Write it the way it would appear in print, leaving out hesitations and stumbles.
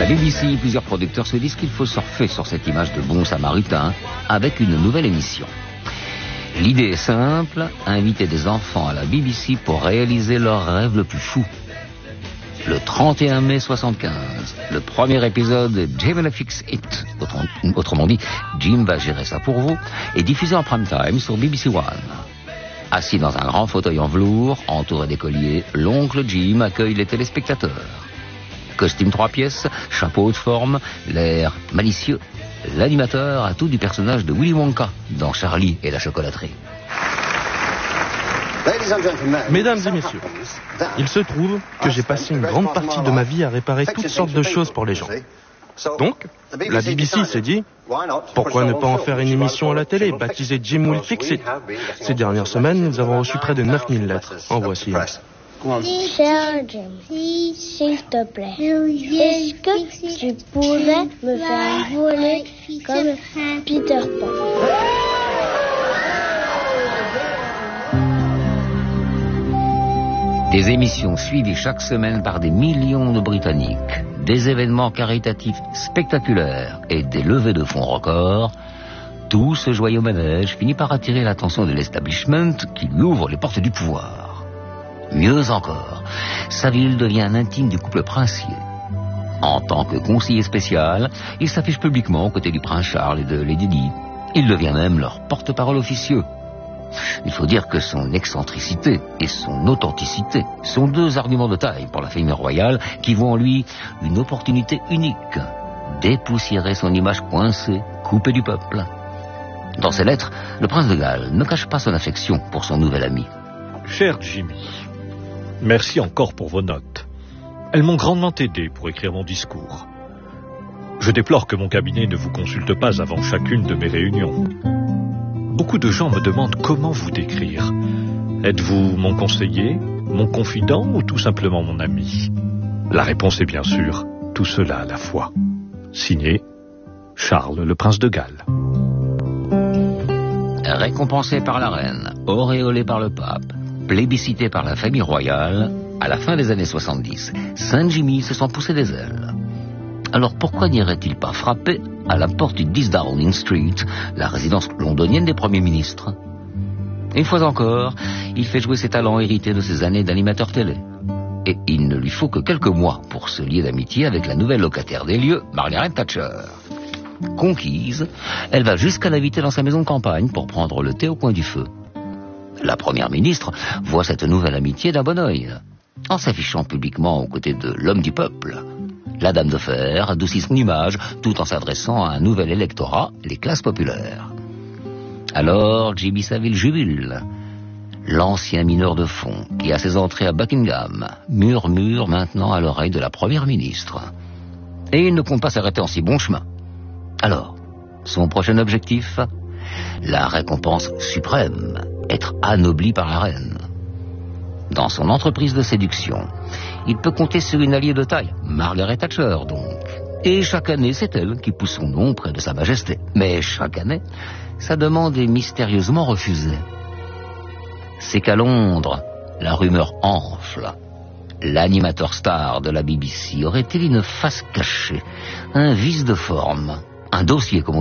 la BBC, plusieurs producteurs se disent qu'il faut surfer sur cette image de bon samaritain avec une nouvelle émission. L'idée est simple, inviter des enfants à la BBC pour réaliser leur rêve le plus fou. Le 31 mai 75, le premier épisode de Jim will fix it, autrement dit, Jim va gérer ça pour vous, est diffusé en prime time sur BBC One. Assis dans un grand fauteuil en velours, entouré d'écoliers, l'oncle Jim accueille les téléspectateurs. Costume 3 pièces, chapeau de forme, l'air malicieux, l'animateur a tout du personnage de Willy Wonka dans Charlie et la chocolaterie. Mesdames et messieurs, il se trouve que j'ai passé une grande partie de ma vie à réparer toutes sortes de choses pour les gens. Donc, la BBC s'est dit, pourquoi ne pas en faire une émission à la télé, baptisée Jim Will Fix It. Ces dernières semaines, nous avons reçu près de 9000 lettres. En voici une. Cher Jim, s'il te plaît, est-ce que tu pourrais me faire voler comme Peter Pan? Des émissions suivies chaque semaine par des millions de Britanniques, des événements caritatifs spectaculaires et des levées de fonds records, tout ce joyeux manège finit par attirer l'attention de l'establishment qui lui ouvre les portes du pouvoir. Mieux encore, Savile devient un intime du couple princier. En tant que conseiller spécial, il s'affiche publiquement aux côtés du prince Charles et de Lady Di. Il devient même leur porte-parole officieux. Il faut dire que son excentricité et son authenticité sont deux arguments de taille pour la famille royale qui voient en lui une opportunité unique, dépoussiérer son image coincée, coupée du peuple. Dans ses lettres, le prince de Galles ne cache pas son affection pour son nouvel ami. Cher Jimmy, merci encore pour vos notes. Elles m'ont grandement aidé pour écrire mon discours. Je déplore que mon cabinet ne vous consulte pas avant chacune de mes réunions. Beaucoup de gens me demandent comment vous décrire. Êtes-vous mon conseiller, mon confident ou tout simplement mon ami? La réponse est bien sûr tout cela à la fois. Signé Charles, le prince de Galles. Récompensé par la reine, auréolé par le pape, plébiscité par la famille royale, à la fin des années 70, Saint-Jimmy se sent pousser des ailes. Alors pourquoi n'irait-il pas frapper à la porte du 10 Downing Street, la résidence londonienne des premiers ministres? Une fois encore, il fait jouer ses talents hérités de ses années d'animateur télé. Et il ne lui faut que quelques mois pour se lier d'amitié avec la nouvelle locataire des lieux, Margaret Thatcher. Conquise, elle va jusqu'à l'inviter dans sa maison de campagne pour prendre le thé au coin du feu. La première ministre voit cette nouvelle amitié d'un bon œil, en s'affichant publiquement aux côtés de l'homme du peuple. La dame de fer adoucit son image tout en s'adressant à un nouvel électorat, les classes populaires. Alors Jimmy Savile jubile. L'ancien mineur de fond, qui a ses entrées à Buckingham, murmure maintenant à l'oreille de la première ministre. Et il ne compte pas s'arrêter en si bon chemin. Alors, son prochain objectif? La récompense suprême, être anobli par la reine. Dans son entreprise de séduction, il peut compter sur une alliée de taille, Margaret Thatcher donc. Et chaque année, c'est elle qui pousse son nom près de sa majesté. Mais chaque année, sa demande est mystérieusement refusée. C'est qu'à Londres, la rumeur enfle. L'animateur star de la BBC aurait-il une face cachée, un vice de forme, un dossier comme